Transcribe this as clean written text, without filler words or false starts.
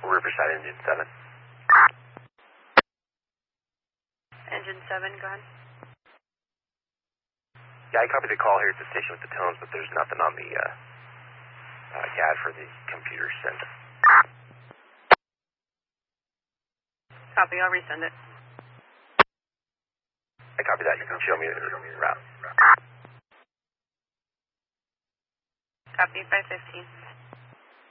Riverside Engine 7. Engine 7, go ahead. Yeah, I copied the call here at the station with the tones, but there's nothing on the CAD for the computer sent. Copy, I'll resend it. I copy that. You can show me the route. Copy, 515.